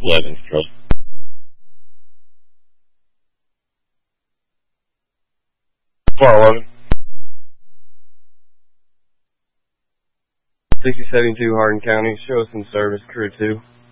11, control. Far 11. 6072 Hardin County, show us some service, crew 2.